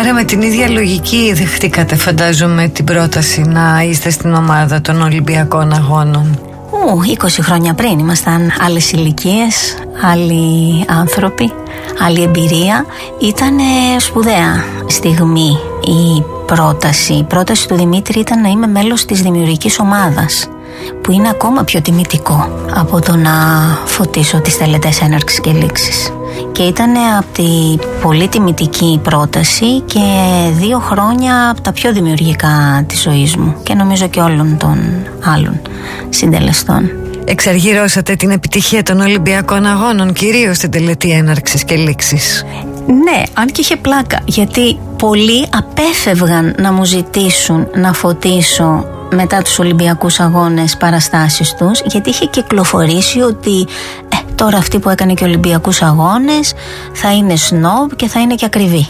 Άρα με την ίδια λογική δεχτήκατε, φαντάζομαι, την πρόταση να είστε στην ομάδα των Ολυμπιακών Αγώνων. 20 χρόνια πριν ήμασταν άλλες ηλικίες, άλλοι άνθρωποι, άλλη εμπειρία. Ήτανε σπουδαία στιγμή η πρόταση. Η πρόταση του Δημήτρη ήταν να είμαι μέλος της δημιουργικής ομάδας, που είναι ακόμα πιο τιμητικό από το να φωτίσω τις τελετές έναρξης και λήξης. Και ήταν από τη πολύ τιμητική πρόταση και 2 χρόνια από τα πιο δημιουργικά της ζωής μου και νομίζω και όλων των άλλων συντελεστών. Εξαργυρώσατε την επιτυχία των Ολυμπιακών Αγώνων, κυρίως στην τελετή έναρξης και λήξης. Ναι, αν και είχε πλάκα, γιατί πολλοί απέφευγαν να μου ζητήσουν να φωτίσω μετά τους Ολυμπιακούς Αγώνες παραστάσεις τους, γιατί είχε κυκλοφορήσει ότι τώρα αυτή που έκανε και Ολυμπιακούς Αγώνες θα είναι σνόμπ και θα είναι και ακριβή.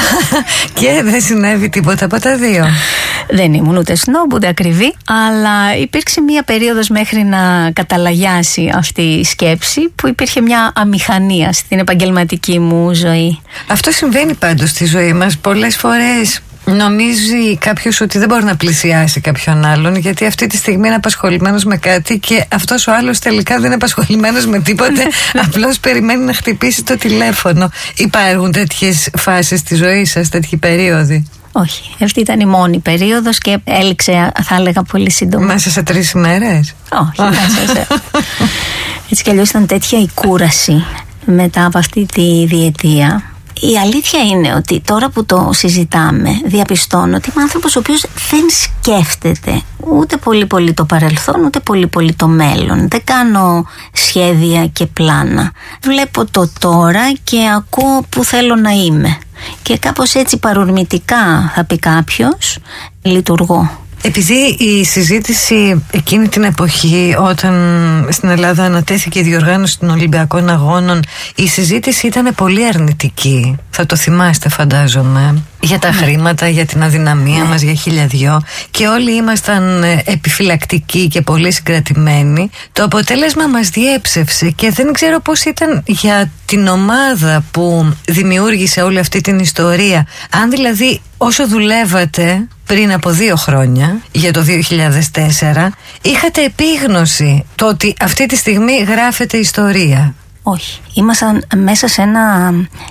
Και δεν συνέβη τίποτα από τα δύο. Δεν ήμουν ούτε σνόμπ ούτε ακριβή, αλλά υπήρξε μια περίοδος μέχρι να καταλαγιάσει αυτή η σκέψη, που υπήρχε μια αμηχανία στην επαγγελματική μου ζωή. Αυτό συμβαίνει πάντως στη ζωή μας πολλές φορές. Νομίζει κάποιος ότι δεν μπορεί να πλησιάσει κάποιον άλλον, γιατί αυτή τη στιγμή είναι απασχολημένος με κάτι και αυτός ο άλλος τελικά δεν είναι απασχολημένος με τίποτε. Απλώς περιμένει να χτυπήσει το τηλέφωνο. Υπάρχουν τέτοιες φάσεις στη ζωή σας, τέτοιοι περίοδοι? Όχι, αυτή ήταν η μόνη περίοδος και έληξε, θα έλεγα, πολύ σύντομα. Μέσα σε 3 ημέρες? Όχι, μέσα σε... Έτσι κι αλλιώς ήταν τέτοια η κούραση μετά από αυτή τη διετία. Η αλήθεια είναι ότι τώρα που το συζητάμε, διαπιστώνω ότι είμαι άνθρωπος ο οποίος δεν σκέφτεται ούτε πολύ το παρελθόν, ούτε πολύ το μέλλον. Δεν κάνω σχέδια και πλάνα. Βλέπω το τώρα και ακούω που θέλω να είμαι. Και κάπως έτσι παρορμητικά, θα πει κάποιος, λειτουργώ. Επειδή η συζήτηση εκείνη την εποχή, όταν στην Ελλάδα ανατέθηκε η διοργάνωση των Ολυμπιακών Αγώνων, η συζήτηση ήταν πολύ αρνητική. Θα το θυμάστε, φαντάζομαι. Για τα χρήματα, για την αδυναμία μας, για 1002. Και όλοι ήμασταν επιφυλακτικοί και πολύ συγκρατημένοι. Το αποτέλεσμα μας διέψευσε και δεν ξέρω πώς ήταν για την ομάδα που δημιούργησε όλη αυτή την ιστορία. Αν δηλαδή όσο δουλεύατε πριν από 2 χρόνια για το 2004 είχατε επίγνωση το ότι αυτή τη στιγμή γράφεται ιστορία? Όχι. Ήμασταν μέσα σε ένα,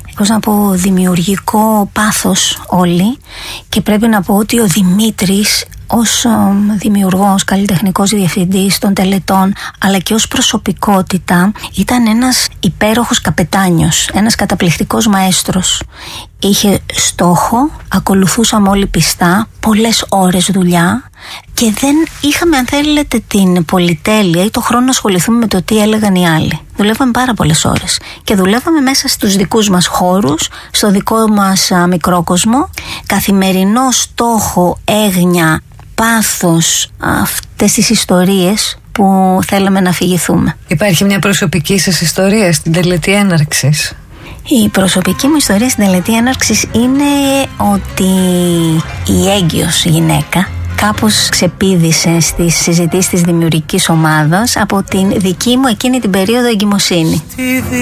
δημιουργικό πάθος όλοι, και πρέπει να πω ότι ο Δημήτρης ως δημιουργός, καλλιτεχνικός διευθυντής των τελετών, αλλά και ως προσωπικότητα, ήταν ένας υπέροχος καπετάνιος, ένας καταπληκτικός μαέστρος. Είχε στόχο, ακολουθούσαμε όλοι πιστά, πολλές ώρες δουλειά και δεν είχαμε, αν θέλετε, την πολυτέλεια ή το χρόνο να ασχοληθούμε με το τι έλεγαν οι άλλοι. Δουλεύαμε πάρα πολλές ώρες και δουλεύαμε μέσα στους δικούς μας χώρους, στο δικό μας μικρό κόσμο, καθημερινό στόχο, έγνοια, πάθος, αυτές τις ιστορίες που θέλαμε να αφηγηθούμε. Υπάρχει μια προσωπική σας ιστορία στην τελετή έναρξης? Η προσωπική μου ιστορία στην τελετή έναρξης είναι ότι η έγκυος γυναίκα κάπως ξεπήδησε στις συζητήσεις της δημιουργικής ομάδας από την δική μου εκείνη την περίοδο εγκυμοσύνη.